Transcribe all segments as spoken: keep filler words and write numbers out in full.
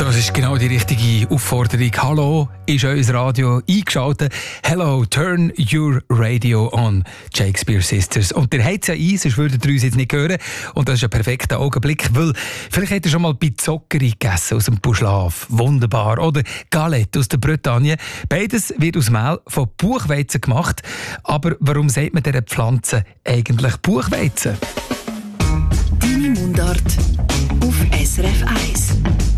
das ist genau die richtige Aufforderung. Hallo, ist unser Radio eingeschaltet. Hello, turn your radio on, Shakespeare Sisters. Und der hat es ja ein, sonst würdet ihr uns jetzt nicht hören. Und das ist ein perfekter Augenblick, weil vielleicht habt ihr schon mal Pizzoccheri gegessen aus dem Buschlaf. Wunderbar. Oder Galette aus der Bretagne. Beides wird aus Mehl von Buchweizen gemacht. Aber warum sagt man dieser Pflanze eigentlich Buchweizen? Deine Mundart auf S R F eins.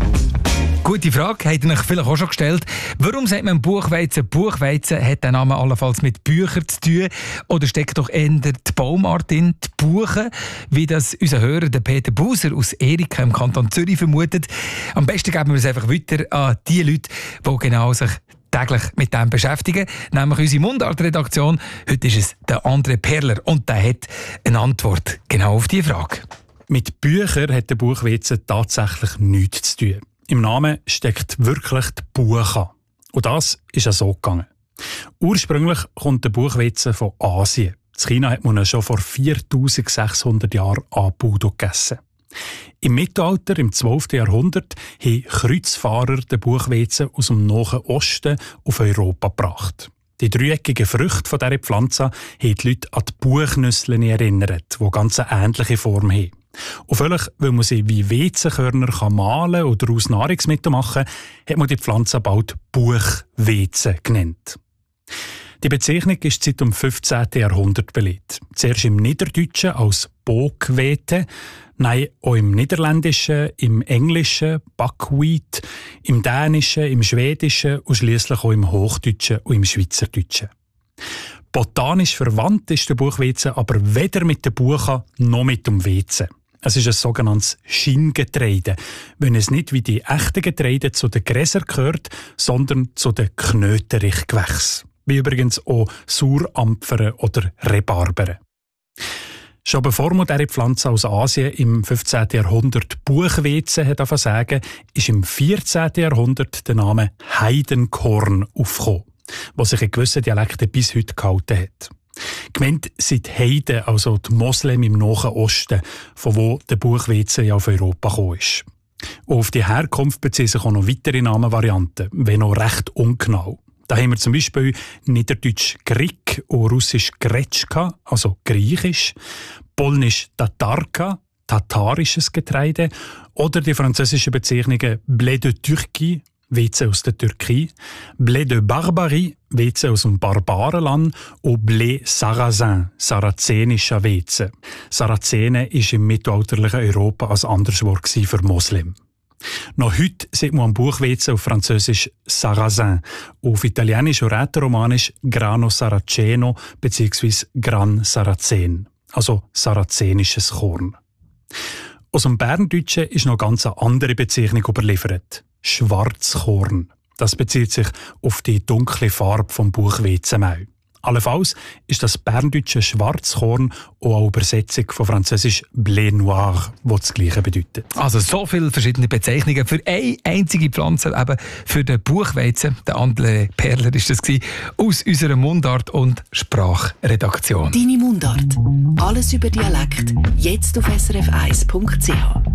Gute Frage, habt ihr euch vielleicht auch schon gestellt. Warum sagt man Buchweizen? Buchweizen hat den Namen allenfalls mit Büchern zu tun. Oder steckt doch eher die Baumart in, die Buche, wie das unser Hörer, der Peter Buser aus Erika im Kanton Zürich vermutet. Am besten geben wir es einfach weiter an die Leute, die genau sich täglich mit dem beschäftigen, nämlich unsere Mundart-Redaktion. Heute ist es der André Perler und der hat eine Antwort genau auf diese Frage. Mit Büchern hat der Buchweizen tatsächlich nichts zu tun. Im Namen steckt wirklich die Buche. Und das ist ja so gegangen. Ursprünglich kommt der Buchweizen von Asien. In China hat man ihn schon vor viertausendsechshundert Jahren angebaut und gegessen. Im Mittelalter, im zwölften Jahrhundert, haben Kreuzfahrer den Buchweizen aus dem Nahen Osten auf Europa gebracht. Die dreieckigen Früchte von dieser Pflanze haben die Leute an die Buchnüsse erinnert, die ganz eine ähnliche Form haben. Und vielleicht, weil man sie wie Weizenkörner mahlen oder aus Nahrungsmitteln machen kann, hat man die Pflanze bald Buchweizen genannt. Die Bezeichnung ist seit dem fünfzehnten Jahrhundert belegt. Zuerst im Niederdeutschen als Bockweite, nein, auch im Niederländischen, im Englischen, Buckwheat, im Dänischen, im Schwedischen und schliesslich auch im Hochdeutschen und im Schweizerdeutschen. Botanisch verwandt ist der Buchweizen aber weder mit der Buche noch mit dem Weizen. Es ist ein sogenanntes Schiengetreide, wenn es nicht wie die echten Getreide zu den Gräsern gehört, sondern zu den Knöterichgewächsen. Wie übrigens auch Surampfern oder Rhabarberen. Schon bevor man diese Pflanze aus Asien im fünfzehnten Jahrhundert Buchweizen hat sagen, ist im vierzehnten Jahrhundert der Name Heidenkorn aufgekommen, was sich in gewissen Dialekten bis heute gehalten hat. Gemeint sind Heiden, also die Moslem im Nahen Osten, von wo der Buchweizen ja auf Europa gekommen ist. Und auf die Herkunft beziehen sich auch noch weitere Namenvarianten, wenn noch recht ungenau. Da haben wir zum Beispiel Niederdeutsch Grik und Russisch Gretschka, also griechisch, Polnisch Tatarka, tatarisches Getreide, oder die französischen Bezeichnungen Blé de Turquie, Weizen aus der Türkei, Blé de Barbarie, Weizen aus dem Barbarenland und Blé Sarrasin, sarazenischer Weizen. Sarazene war im mittelalterlichen Europa ein anderes Wort für Moslem. Noch heute sieht man am Buchweizen auf Französisch Sarrasin, auf Italienisch und Rätoromanisch Grano Saraceno bzw. Gran Sarazen, also sarazenisches Korn. Aus dem Berndeutschen ist noch ganz eine andere Bezeichnung überliefert. Schwarzkorn. Das bezieht sich auf die dunkle Farbe vom Buchweizenmehl. Allenfalls ist das berndeutsche Schwarzkorn auch eine Übersetzung von französisch Blé Noir, das das Gleiche bedeutet. Also so viele verschiedene Bezeichnungen für eine einzige Pflanze, eben für den Buchweizen. Der André Perler ist das gewesen, aus unserer Mundart- und Sprachredaktion. Deine Mundart. Alles über Dialekt. Jetzt auf S R F eins Punkt C H.